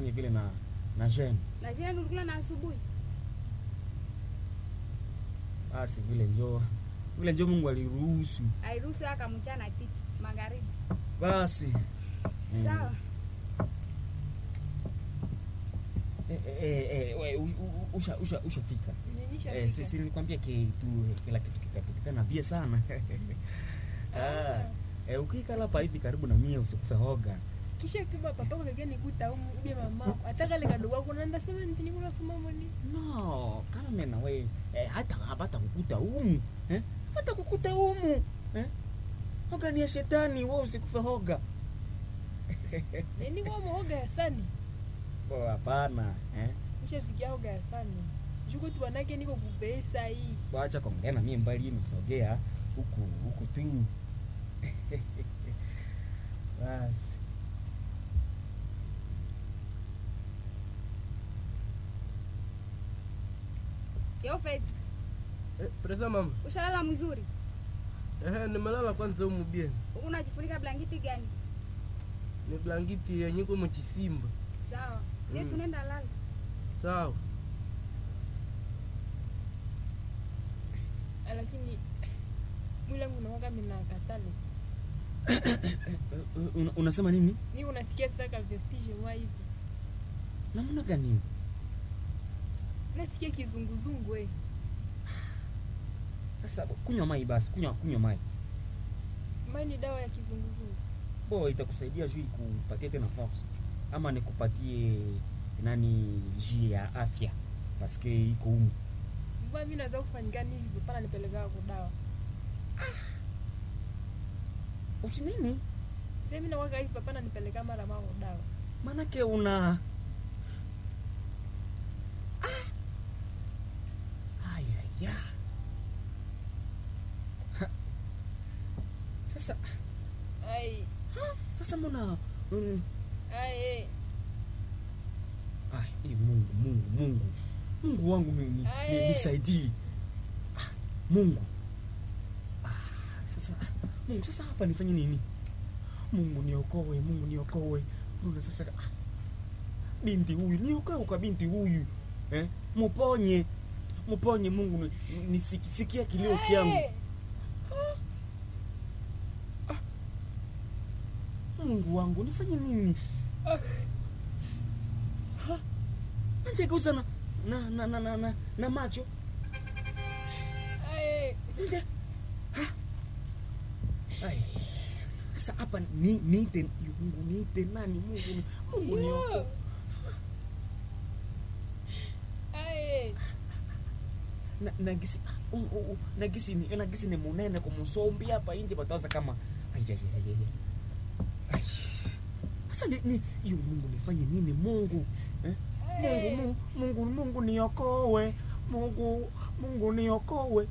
ufanye vile na jeune. Na jeune ulikula na asubuhi. Basi vile njoo Mungu aliruhusu. Airuhusu akamchana tiki magharibi. Basi. Sawa. Ushafika. Sisi nilikwambia kila kitu kitapatikana bia sana. Ukikala hapa hivi karibu na mie usikufe hoga. Kisha kama papa kage nikuta huko ube mama ataka le kadogo wako nanda sema nitini kuna fuma moni. No, kama mimi na wewe hata kukuta humu, hata kukuta humu, hoga ni ya shetani, wewe usikufe hoga. Nini kwa hoga ya sani? Hapana, Kisha sikia hoga ya sani. Juko tu wanake niko kuvesa hii. Acha kuongea na mimi mbali nisogea huku tu. Basi. Yo Fred. Presa mama. Ushalala mzuri? Nimelala kwanza humu bien. Unajifunika blanketi gani? Ni blanketi yenye kwa mchisimba. Sawa. Sisi tunaenda lala. Sawa. Lakini mwili wangu unaona kama ninakatale. Unasema nini? Ni unasikia sasa vestige mwa hivi. Namna gani? Nasikia kizunguzungu wewe. Sasa kunywa mai basi, kunywa mai. Mai ni dawa ya kizunguzungu. Itakusaidia juu kupatia tena force. Ama nikupatie jia ya afya. Paske iko humu. Mbona mimi naweza kufanya nini hivi pana nipeleka kwa dawa? Usi nini? Sasa mimi nawaga hivi papa ananipeleka mara kwa dawa. Manake una ya. Sasa sasa mbona Mungu wangu nisaidie. Mungu. Sasa hapa nifanye nini? Mungu niokoe. Mbona sasa binti huyu niokoe kwa binti huyu. Muponye Mungu nisikia kilio kiangu. Mungu wangu nifanye nini? Anje gusa na macho. Nje. Sasa hapa niite Mungu, niite nani? Mungu niokoe. Nagisi ni munene kumusombi hapa nje bataza kama sasa ni hiyo Mungu nifanye nini Mungu? Mungu niokoe. Mungu niokoe.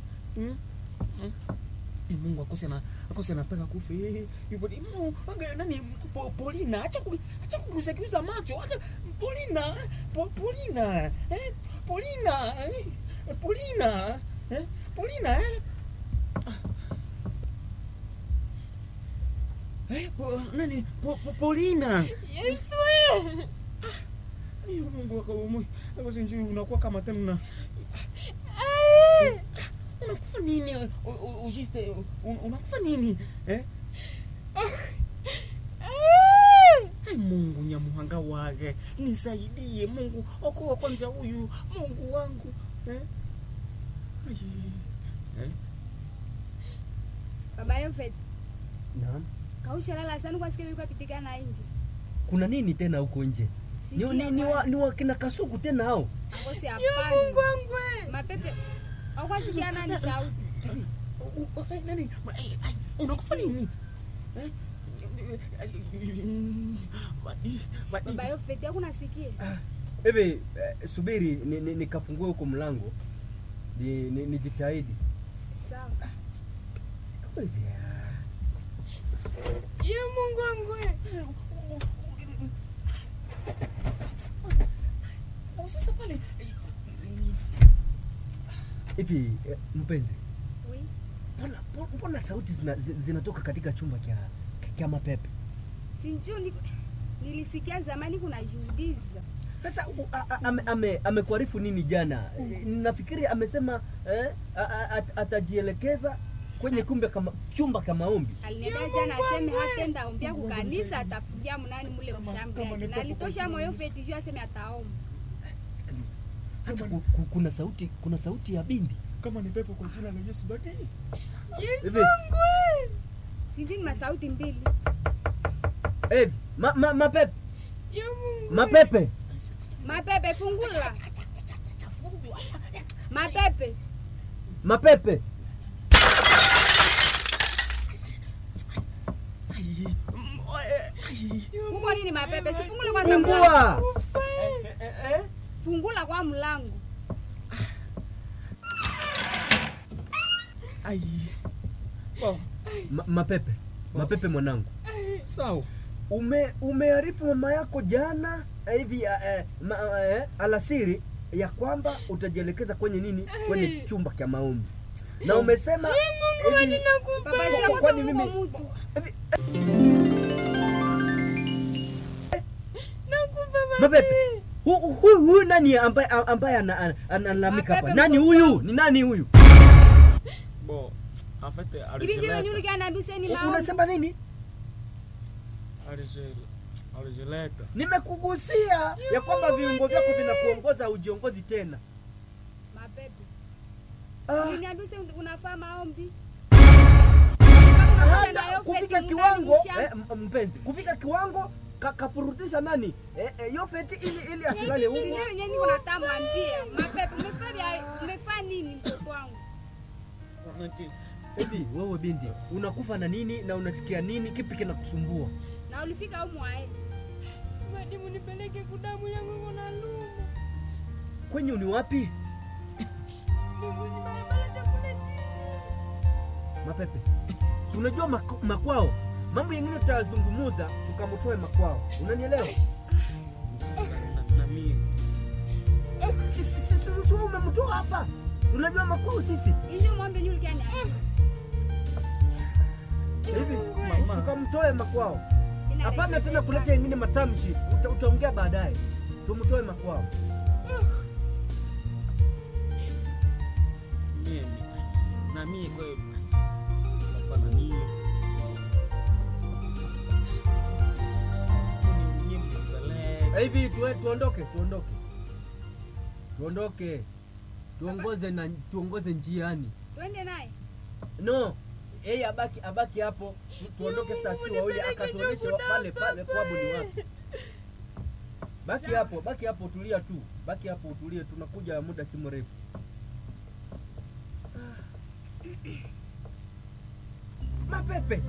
Mungu akose nataka kufe. Yupo nani Polina acha kugusa macho. Acha Polina. Nani Polina? Yesu. Ni Mungu wako sinjui unakuwa kama tena. Unakufa nini? Ujiste unakufa nini? Mungu nyamuhanga wake nisaidie Mungu, okoa kwanza huyu Mungu wangu. Baba Yofet. Naam. Kausha lala sana kwa sikia yuko apitikana nje. Kuna nini tena huko nje? Ni wakina Kasuku tena hao. Ngosi hapana. Mungu wangu. Mapepe. Au kwa sikia nani sauti? Nani? Unakufa nini? Baba Yofet yako nasikia. Ebe subiri nikafungue huko mlango. Nijitahidi. Sawa. Sikawezi. Ye Mungu wangu. Sasa pale hivi mpenzi. Oui. Mbona sauti zinatoka katika chumba cha mapepe? Sinjuni. Nilisikia zamani kunajiuliza. Sasa amekuarifu nini jana? Nafikiri amesema atajielekeza kwenye chumba kama ombi. Aliniambia jana aseme hatenda ombia kukanisa, atafugia mnani mule mshamba. Na alitosha moyo fetijua aseme ataomba. Sikiliza. Hata kuna sauti ya bindi. Kama ni pepo kwa jina la Yesu badi. Yesu ngwe. Sivini masauti mbili. Hivi, mapepe. Ya Mungu. Mapepe. Mapepe fungula. Mapepe. Mapepe. Uko nini mapepe? Sifungule kwanza Fungua. mlango. Fungula kwa mlango. Ai. Oh, Mapepe. Mapepe mwanangu. sawa. Umearifu mama yako jana hivi alasiri ya kwamba utajielekeza kwenye nini? Kwenye chumba cha maombi. Na umesema Mungu ninakufa. Baba si Kwani hapo mimi- mtu. Nakufa Mapepe. Huyu nani ambaye analamika hapa? Mapepe Nani huyu? Ni nani huyu? Bo, en fait, Hivi ndivyo nyuli kana mbiseni maombi. Unasema nini? alijeleta. Nimekugusia ya kwamba viungo vyako vinakuongoza ujiongozi tena. Mapepe. Ah, Niambia unafaa maombi. hata kufika kiwango mpenzi, kufika kiwango kafurudisha nani? Yofeti ili asilale huko. Sijui wenyewe niko natamwambia. Mapepe umefanya nini mtoto wangu? Hivi wewe binti, unakufa na nini na unasikia nini? Kipi kinakusumbua? Na ulifika huko mwae. Mwalimu nipeleke kudamu yangu iko na luma. Kwenye ni wapi? Ni barabara ya kule chini. Mapepe. Si unajua makwao. Mambo yengine tutazungumuza tukamtoe makwao. Unanielewa? Na mimi. Sisi umemtoa hapa. Unajua makwao sisi. Injo mwambie nyuli kana. Hivi Mama. tukamtoe makwao. Hapana tena kuleta yengine matamshi. Utaongea baadaye. Tumtoe makwao. Mimi. Na mimi kweli. Papa na mimi. Mimi mzalendo. Hivi tuondoke. Tuongoze njiani. Twende naye. No. Yeye abaki hapo. Tuondoke saa si wawili akatuoneshe pale kwabu ni wapi. Baki hapo tulia tu. Baki hapo utulie, tunakuja muda si mrefu. Mapepe.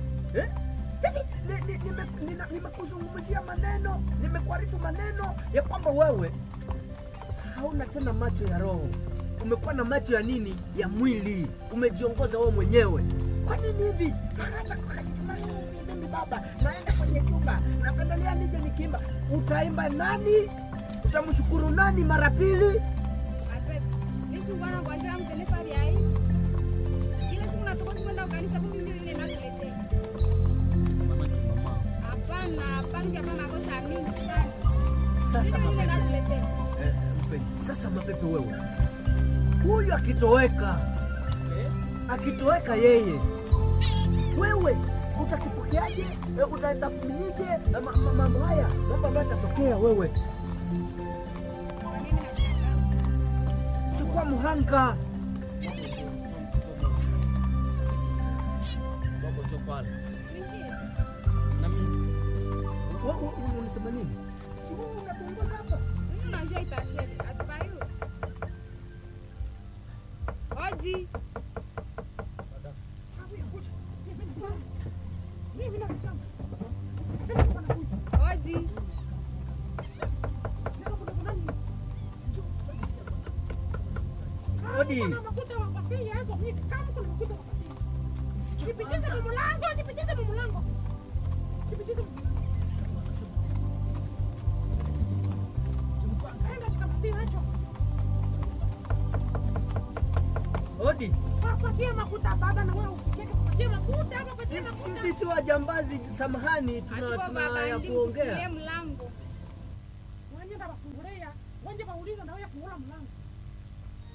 Nimekuzungumzia maneno, nimekuarifu maneno ya kwamba wewe hauna tena macho ya roho. Umekuwa na macho ya nini? Ya mwili. Umejiongoza wewe mwenyewe. Kwa nini hivi? Hata mimi baba, naenda kwenye chumba, napendelea nije nikimba. Utaimba nani? Utamshukuru nani mara pili? Mapepe. Yesu bwana kwa sababu mtenefa vya hii. Ile siku natoka kwenda kanisa kumbe ndio ile nakuletea. Mama ki mama. Hapana kama kosa mingi sana. Sasa Ile mapepe. nakuletea. Mpenzi. Sasa mapepe wewe. Huyu akitoweka yeye. Wewe utakipokeaje? Utatafuminije mambo haya? Mambo ambayo yatatokea wewe. Kwa nini nashangaa? Chukua muhanga. Baba jo pale. Nini? Na mimi. Wewe unasema nini? Si wewe unatuongoza hapa. Mimi najua ipasete. Atupayo. Oji. Oji. Odi. Odi. Papatia makuta baba na wewe usikieke Je, makuta hapa kwa sema makuta. Sisi si wajambazi, samahani, tuna ya kuongea. Mlango. Wanje ndabafungulia. Wanje bauliza na wewe fungula mlango.